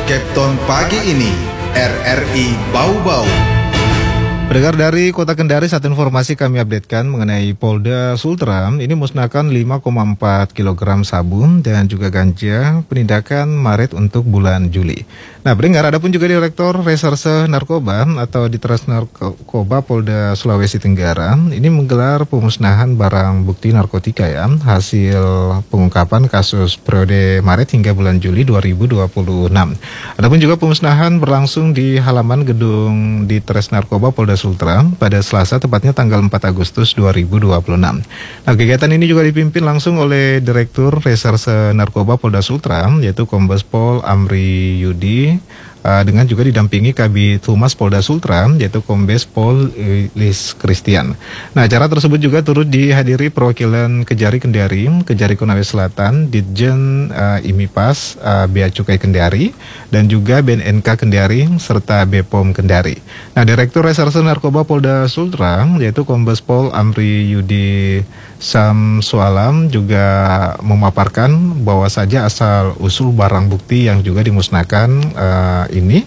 Kepton pagi ini, RRI Bau-Bau. Pendengar dari Kota Kendari, satu informasi kami updatekan mengenai Polda Sultra. Ini musnahkan 5,4 kg sabu dan juga ganja, penindakan Maret untuk bulan Juli. Nah, pendengar, ada pun juga Direktur Reserse Narkoba atau Ditres Narkoba Polda Sulawesi Tenggara ini menggelar pemusnahan barang bukti narkotika ya, hasil pengungkapan kasus periode Maret hingga bulan Juli 2026. Adapun juga pemusnahan berlangsung di halaman gedung Ditres Narkoba Polda Sultra pada Selasa, tepatnya tanggal 4 Agustus 2026. Nah, kegiatan ini juga dipimpin langsung oleh Direktur Reserse Narkoba Polda Sultra, yaitu Kombes Pol Amri Yudi, dengan juga didampingi Kabid Humas Polda Sultra, yaitu Kombes Pol Lis Christian. Nah, acara tersebut juga turut dihadiri perwakilan Kejari Kendari, Kejari Konawe Selatan, Ditjen IMIPAS, Bea Cukai Kendari, dan juga BNNK Kendari, serta BPOM Kendari. Nah, Direktur Reserse Narkoba Polda Sultra, yaitu Kombes Pol Amri Yudi Samsualam, juga memaparkan bahwa saja asal usul barang bukti yang juga dimusnahkan ini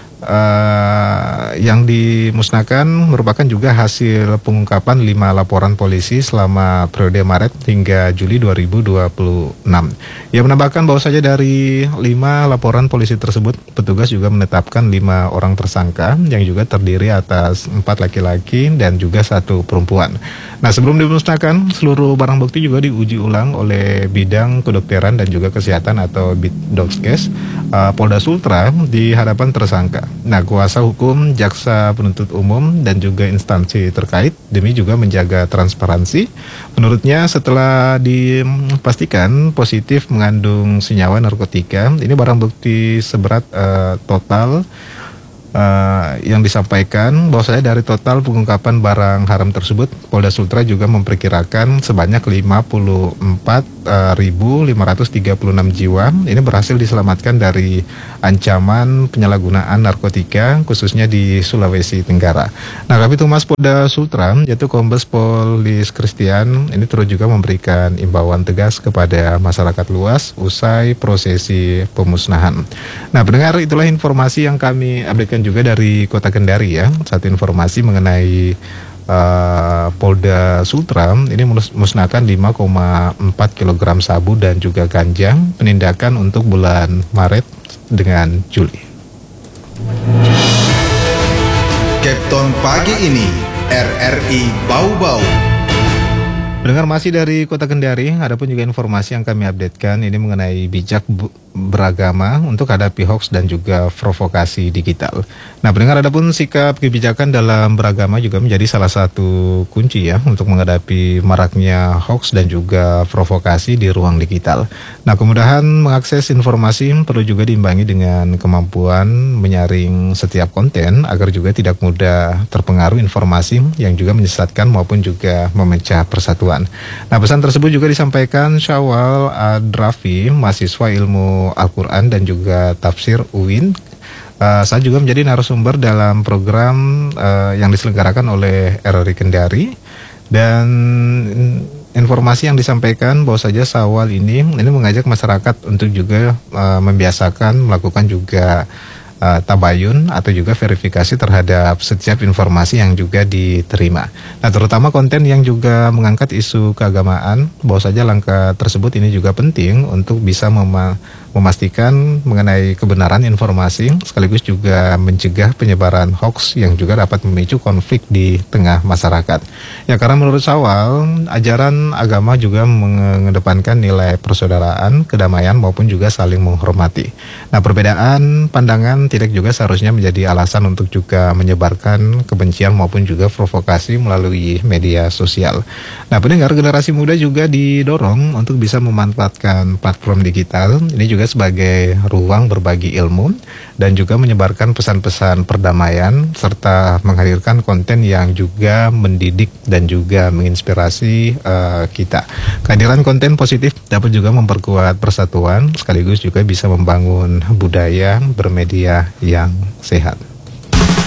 yang dimusnahkan merupakan juga hasil pengungkapan 5 laporan polisi selama periode Maret hingga Juli 2026. Ia menambahkan bahwa saja dari 5 laporan polisi tersebut, petugas juga menetapkan 5 orang tersangka yang juga terdiri atas 4 laki-laki dan juga 1 perempuan. Nah, sebelum dimusnahkan, seluruh barang bukti juga diuji ulang oleh Bidang Kedokteran dan juga Kesehatan atau Biddokkes Polda Sultra di hadapan tersangka. Nah, kuasa hukum, jaksa penuntut umum, dan juga instansi terkait demi juga menjaga transparansi. Menurutnya, setelah dipastikan positif mengandung senyawa narkotika, ini barang bukti seberat total yang disampaikan bahwasanya dari total pengungkapan barang haram tersebut, Polda Sultra juga memperkirakan sebanyak 54.536 jiwa ini berhasil diselamatkan dari ancaman penyalahgunaan narkotika khususnya di Sulawesi Tenggara. Nah, Kabid Humas Polda Sultra, yaitu Kombes Pol Lis Christian, ini turut juga memberikan imbauan tegas kepada masyarakat luas usai prosesi pemusnahan. Nah, pendengar, itulah informasi yang kami updatekan juga dari Kota Kendari ya. Satu informasi mengenai Polda Sultra ini musnahkan 5,4 kg sabu dan juga ganja, penindakan untuk bulan Maret dengan Juli. Kepton pagi ini, RRI Bau-Bau. Pendengar, masih dari Kota Kendari, ada pun juga informasi yang kami updatekan ini mengenai bijak beragama untuk hadapi hoax dan juga provokasi digital. Nah, pendengar, ada pun sikap kebijakan dalam beragama juga menjadi salah satu kunci ya untuk menghadapi maraknya hoax dan juga provokasi di ruang digital. Nah, kemudahan mengakses informasi perlu juga diimbangi dengan kemampuan menyaring setiap konten agar juga tidak mudah terpengaruh informasi yang juga menyesatkan maupun juga memecah persatuan. Nah, pesan tersebut juga disampaikan Syawal Adrafi, mahasiswa ilmu Al-Quran dan juga tafsir UIN. Saya juga menjadi narasumber dalam program yang diselenggarakan oleh RRI Kendari, dan informasi yang disampaikan bahwa saja Syawal ini mengajak masyarakat untuk juga membiasakan melakukan juga tabayun atau juga verifikasi terhadap setiap informasi yang juga diterima. Nah, terutama konten yang juga mengangkat isu keagamaan, bahwa saja langkah tersebut ini juga penting untuk bisa memastikan mengenai kebenaran informasi, sekaligus juga mencegah penyebaran hoax yang juga dapat memicu konflik di tengah masyarakat. Ya, karena menurut Syawal, ajaran agama juga mengedepankan nilai persaudaraan, kedamaian maupun juga saling menghormati. Nah, perbedaan pandangan tidak juga seharusnya menjadi alasan untuk juga menyebarkan kebencian maupun juga provokasi melalui media sosial. Nah, pendengar, generasi muda juga didorong untuk bisa memanfaatkan platform digital ini juga sebagai ruang berbagi ilmu dan juga menyebarkan pesan-pesan perdamaian serta menghadirkan konten yang juga mendidik dan juga menginspirasi kita. Kehadiran konten positif dapat juga memperkuat persatuan sekaligus juga bisa membangun budaya bermedia yang sehat.